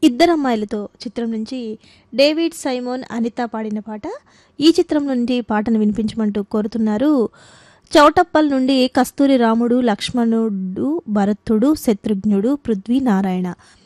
ఇద్దరమ్మాయిలతో చిత్రం నుంచి డేవిడ్ సైమోన్ అనిత పాడిన పాట. ఈ చిత్రం నుండి పాటను వినిపించమంటూ కోరుతున్నారు చౌటప్పల్ నుండి కస్తూరి రాముడు, లక్ష్మణుడు, భరతుడు, శత్రుఘ్నుడు, పృథ్వీ నారాయణ.